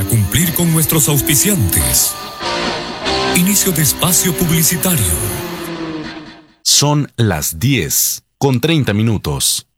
para cumplir con nuestros auspiciantes. Inicio de espacio publicitario. Son las 10:30.